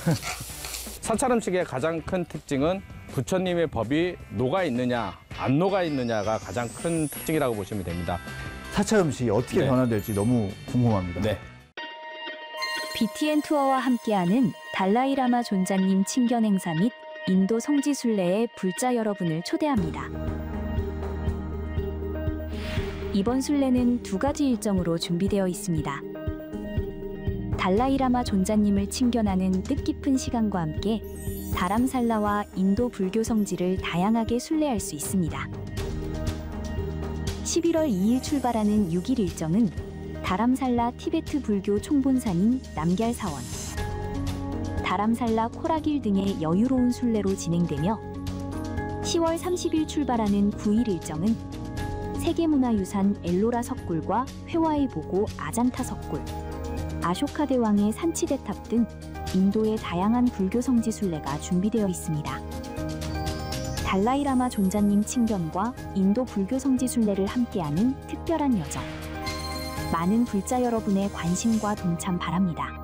사찰 음식의 가장 큰 특징은 부처님의 법이 녹아 있느냐 안 녹아 있느냐가 가장 큰 특징이라고 보시면 됩니다. 사찰 음식이 어떻게 네. 변화될지 너무 궁금합니다. 네. BTN 투어와 함께하는 달라이라마 존자님 친견 행사 및 인도 성지 순례에 불자 여러분을 초대합니다. 이번 순례는 2가지 일정으로 준비되어 있습니다. 달라이라마 존자님을 친견하는 뜻깊은 시간과 함께 다람살라와 인도 불교 성지를 다양하게 순례할 수 있습니다. 11월 2일 출발하는 6일 일정은 다람살라 티베트 불교 총본산인 남걀사원, 다람살라 코라길 등의 여유로운 순례로 진행되며 10월 30일 출발하는 9일 일정은 세계문화유산 엘로라 석굴과 회화의 보고 아잔타 석굴, 아쇼카 대왕의 산치대탑 등 인도의 다양한 불교 성지 순례가 준비되어 있습니다. 달라이라마 존자님 친견과 인도 불교 성지 순례를 함께하는 특별한 여정. 많은 불자 여러분의 관심과 동참 바랍니다.